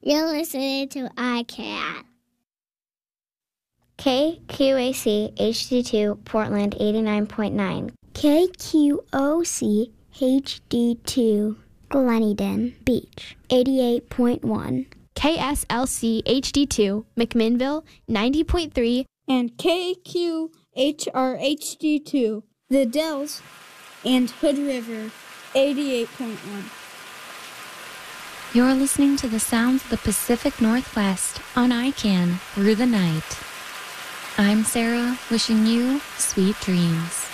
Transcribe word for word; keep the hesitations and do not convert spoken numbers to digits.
You're listening to I C A N. K Q A C H D two Portland eighty-nine point nine. K Q O C H D two Gleneden Beach eighty-eight point one. K S L C H D two McMinnville ninety point three. And K Q H R H D two The Dells and Hood River eighty-eight point one. You're listening to the sounds of the Pacific Northwest on I C A N through the night. I'm Sarah, wishing you sweet dreams.